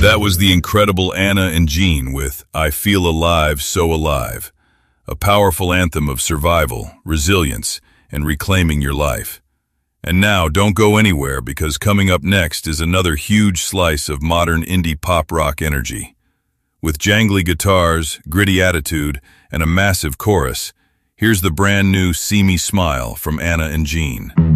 That was the incredible Anna and Jean with I Feel Alive, So Alive, a powerful anthem of survival, resilience, and reclaiming your life. And now, don't go anywhere because coming up next is another huge slice of modern indie pop rock energy. With jangly guitars, gritty attitude, and a massive chorus, here's the brand new See Me Smile from Anna and Jean.